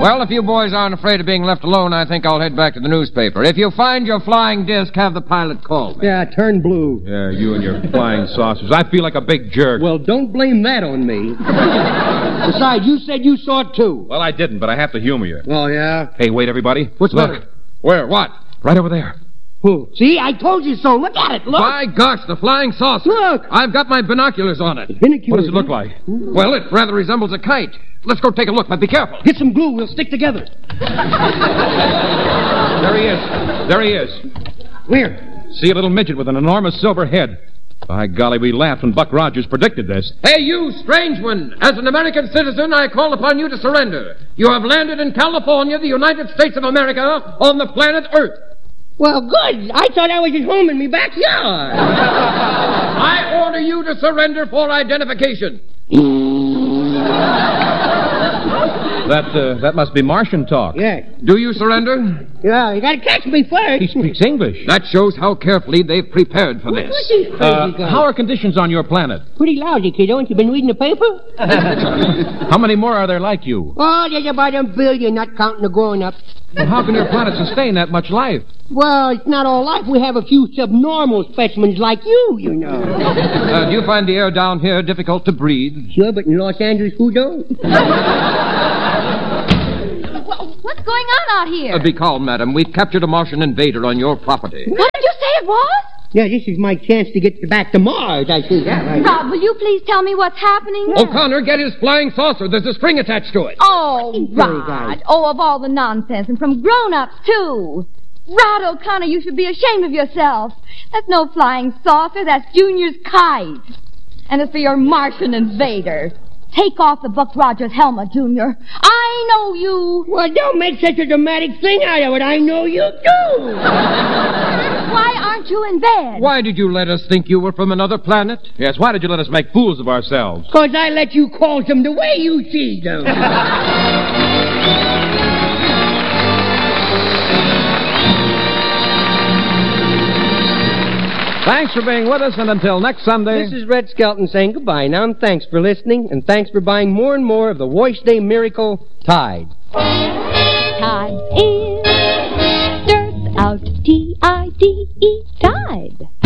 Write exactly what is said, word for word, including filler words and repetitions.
Well, if you boys aren't afraid of being left alone, I think I'll head back to the newspaper. If you find your flying disc, have the pilot call me. Yeah, turn blue. Yeah, you and your flying saucers. I feel like a big jerk. Well, don't blame that on me. Besides, you said you saw it too. Well, I didn't, but I have to humor you. Oh, yeah? Hey, wait, everybody. What's Look. that? Where? What? Right over there. Who? See, I told you so. Look at it. Look. By gosh, the flying saucer. Look. I've got my binoculars on it. Binoculars, What does it look huh? like? Well, it rather resembles a kite. Let's go take a look, but be careful. Get some glue. We'll stick together. There he is. There he is. Where? See a little midget with an enormous silver head. By golly, we laughed when Buck Rogers predicted this. Hey, you strange one! As an American citizen, I call upon you to surrender. You have landed in California, the United States of America, on the planet Earth. Well, good. I thought I was at home in my backyard. I order you to surrender for identification. That, uh, that must be Martian talk. Yeah. Do you surrender? Yeah, you gotta catch me first. He speaks English. That shows how carefully they've prepared for this. What's this crazy Uh, guy? how are conditions on your planet? Pretty lousy, kiddo. Ain't you been reading the paper? How many more are there like you? Oh, there's about a billion, not counting the grown-ups. Well, how can your planet sustain that much life? Well, it's not all life. We have a few subnormal specimens like you, you know. Uh, do you find the air down here difficult to breathe? Sure, but in Los Angeles, who don't? What's going on out here? Uh, be calm, madam. We've captured a Martian invader on your property. What did you say it was? Yeah, this is my chance to get back to Mars, I see that. Right? Rob, will you please tell me what's happening? O'Connor, get his flying saucer. There's a string attached to it. Oh, Very Rod. nice. Oh, of all the nonsense, and from grown-ups, too. Rod O'Connor, you should be ashamed of yourself. That's no flying saucer. That's Junior's kite. And as for your Martian invader, take off the Buck Rogers helmet, Junior. I know you. Well, don't make such a dramatic thing out of it. I know you do. Why aren't you in bed? Why did you let us think you were from another planet? Yes, why did you let us make fools of ourselves? Because I let you call them the way you see them. Thanks for being with us, and until next Sunday... This is Red Skelton saying goodbye now, and thanks for listening, and thanks for buying more and more of the Wash Day Miracle Tide. Tide in, dirt out, T I D E, Tide.